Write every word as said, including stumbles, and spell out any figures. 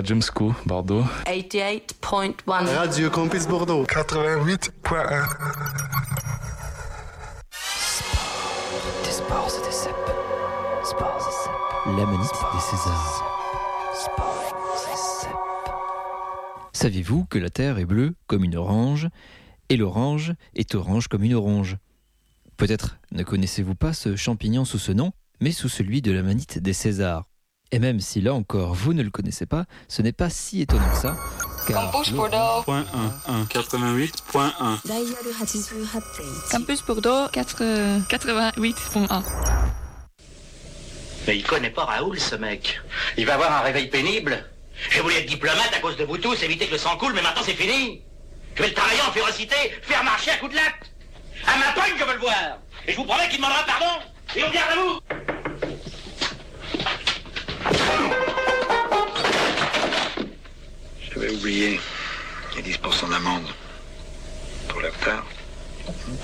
Radium School, Bordeaux. quatre-vingt-dix-huit point un. Radio Campus Bordeaux. quatre-vingt-huit point un. Des sports et des cèpes. Sports et cèpes. La manite des Césars. Sports et cèpes. Saviez-vous que la terre est bleue comme une orange et l'orange est orange comme une orange? Peut-être ne connaissez-vous pas ce champignon sous ce nom, mais sous celui de la manite des Césars. Et même si là encore vous ne le connaissez pas, ce n'est pas si étonnant que ça, car Campus Bordeaux point un, quatre-vingt-huit point un. Campus Bordeaux quatre-vingt-huit point un. Mais il connaît pas Raoul, ce mec. Il va avoir un réveil pénible. J'ai voulu être diplomate à cause de vous tous, éviter que le sang coule, mais maintenant c'est fini. Je vais le travailler en férocité, faire marcher à coups de latte. À ma pogne, je veux le voir. Et je vous promets qu'il demandera pardon. Et on garde à vous. J'avais oublié les dix pour cent d'amende pour l'affaire.